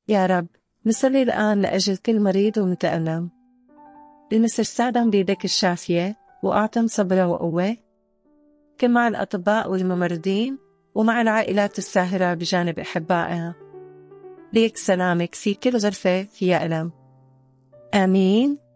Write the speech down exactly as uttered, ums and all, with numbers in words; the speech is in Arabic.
يا رب، نصلي الآن لأجل كل مريض ومتألم، لنصر ساعدهم بيدك الشافية وأعطهم صبر وقوة. كن مع الأطباء والممرضين ومع العائلات الساهرة بجانب أحبائها. ليك سلامك في كل غرفة فيها ألم. آمين.